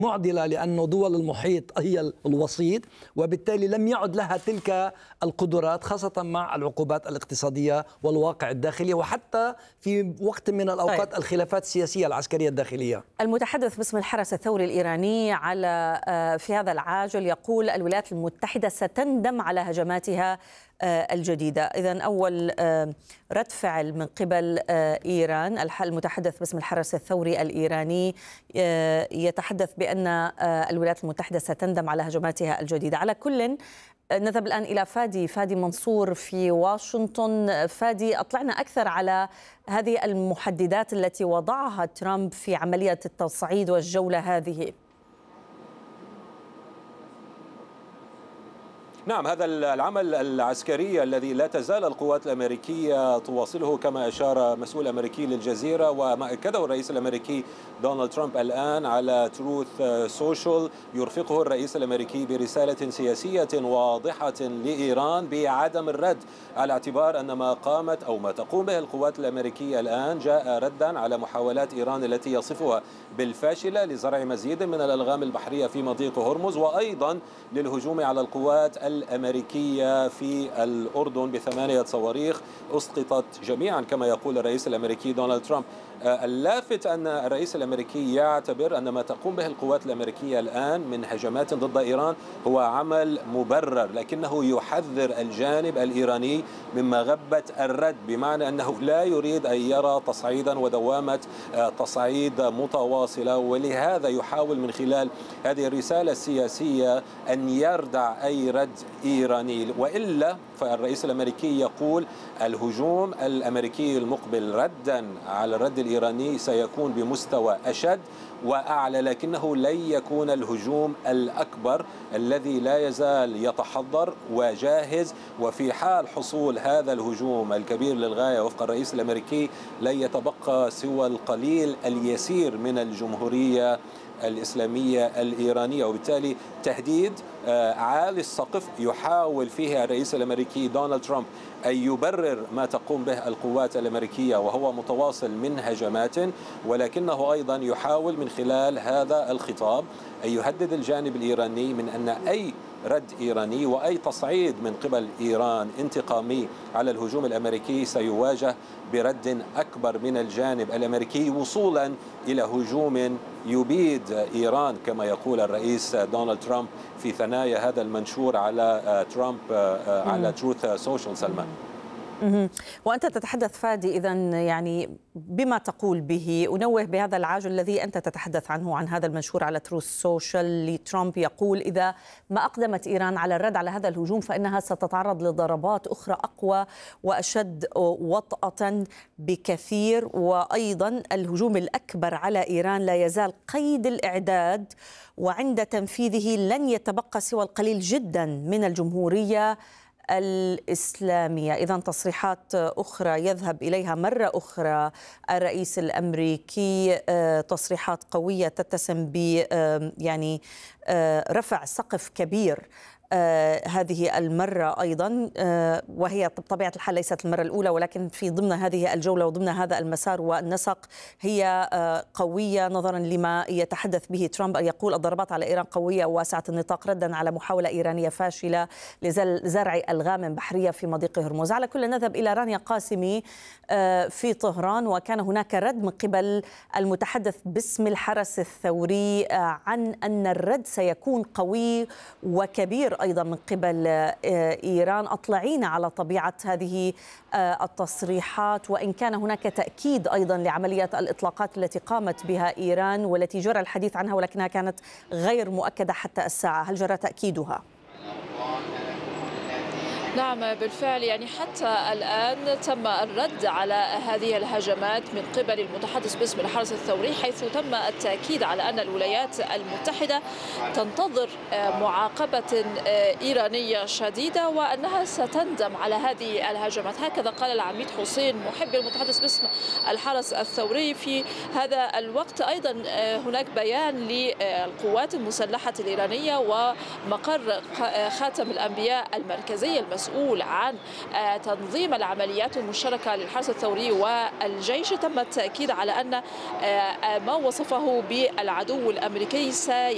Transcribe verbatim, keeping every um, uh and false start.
معضلة، لأن دول المحيط هي الوسيط، وبالتالي لم يعد لها تلك القدرات، خاصة مع العقوبات الاقتصادية والواقع الداخلي، وحتى في وقت من الأوقات طيب. الخلافات السياسية العسكرية الداخلية. المتحدث باسم الحرس الثوري الإيراني على في هذا العاجل يقول الولايات المتحدة ستندم على هجماتها الجديدة. إذن أول رد فعل من قبل إيران، المتحدث باسم الحرس الثوري الإيراني يتحدث بأن الولايات المتحدة ستندم على هجماتها الجديدة. على كل نذهب الآن إلى فادي فادي منصور في واشنطن. فادي، أطلعنا أكثر على هذه المحددات التي وضعها ترامب في عملية التصعيد والجولة هذه. نعم، هذا العمل العسكري الذي لا تزال القوات الأمريكية تواصله كما أشار مسؤول أمريكي للجزيرة، وما أكده الرئيس الأمريكي دونالد ترامب الآن على تروث سوشيال. يرفقه الرئيس الأمريكي برسالة سياسية واضحة لإيران بعدم الرد، على اعتبار أن ما قامت أو ما تقوم به القوات الأمريكية الآن جاء ردا على محاولات إيران التي يصفها بالفاشلة لزرع مزيد من الألغام البحرية في مضيق هرمز، وأيضا للهجوم على القوات الأمريكية في الأردن بثمانية صواريخ أسقطت جميعا كما يقول الرئيس الأمريكي دونالد ترامب. اللافت أن الرئيس الأمريكي يعتبر أن ما تقوم به القوات الأمريكية الآن من هجمات ضد إيران هو عمل مبرر، لكنه يحذر الجانب الإيراني من مغبة الرد، بمعنى أنه لا يريد أن يرى تصعيدا ودوامة تصعيد متواصلة، ولهذا يحاول من خلال هذه الرسالة السياسية أن يردع أي رد إيراني، وإلا فالرئيس الأمريكي يقول الهجوم الأمريكي المقبل ردا على الرد الإيراني سيكون بمستوى أشد وأعلى، لكنه لن يكون الهجوم الأكبر الذي لا يزال يتحضر وجاهز، وفي حال حصول هذا الهجوم الكبير للغاية وفق الرئيس الأمريكي لن يتبقى سوى القليل اليسير من الجمهورية الإسلامية الإيرانية، وبالتالي تهديد عالي السقف يحاول فيه الرئيس الأمريكي دونالد ترامب أن يبرر ما تقوم به القوات الأمريكية وهو متواصل من هجمات، ولكنه أيضا يحاول من خلال هذا الخطاب أن يهدد الجانب الإيراني من أن أي رد إيراني وأي تصعيد من قبل إيران انتقامي على الهجوم الأمريكي سيواجه برد أكبر من الجانب الأمريكي، وصولا إلى هجوم يبيد إيران كما يقول الرئيس دونالد ترامب في ثنايا هذا المنشور على ترامب على تروث سوشيال. سلمان، وأنت تتحدث فادي إذن يعني بما تقول به، أنوه بهذا العاجل الذي أنت تتحدث عنه عن هذا المنشور على تروث سوشيال لترامب، يقول إذا ما أقدمت إيران على الرد على هذا الهجوم فإنها ستتعرض لضربات أخرى أقوى وأشد وطأة بكثير، وأيضا الهجوم الأكبر على إيران لا يزال قيد الإعداد، وعند تنفيذه لن يتبقى سوى القليل جدا من الجمهورية الإسلامية. إذن تصريحات أخرى يذهب إليها مرة أخرى الرئيس الأمريكي، تصريحات قوية تتسم ب يعني رفع سقف كبير آه هذه المرة أيضا، آه وهي بطبيعة الحال ليست المرة الأولى، ولكن في ضمن هذه الجولة وضمن هذا المسار والنسق هي آه قوية نظرا لما يتحدث به ترامب، أن يقول الضربات على إيران قوية وواسعة النطاق ردا على محاولة إيرانية فاشلة لزرع ألغام بحرية في مضيق هرمز. على كل نذهب إلى رانيا قاسمي آه في طهران، وكان هناك رد من قبل المتحدث باسم الحرس الثوري آه عن أن الرد سيكون قوي وكبير أيضا من قبل إيران. أطلعينا على طبيعة هذه التصريحات، وإن كان هناك تأكيد أيضا لعملية الإطلاقات التي قامت بها إيران والتي جرى الحديث عنها ولكنها كانت غير مؤكدة حتى الساعة، هل جرى تأكيدها؟ نعم بالفعل، يعني حتى الآن تم الرد على هذه الهجمات من قبل المتحدث باسم الحرس الثوري، حيث تم التأكيد على أن الولايات المتحدة تنتظر معاقبة إيرانية شديدة وأنها ستندم على هذه الهجمات. هكذا قال العميد حسين محب المتحدث باسم الحرس الثوري. في هذا الوقت أيضا هناك بيان للقوات المسلحة الإيرانية ومقر خاتم الأنبياء المركزي المسؤول مسؤول عن تنظيم العمليات المشتركة للحرس الثوري والجيش، تم التأكيد على أن ما وصفه بالعدو الأمريكي سي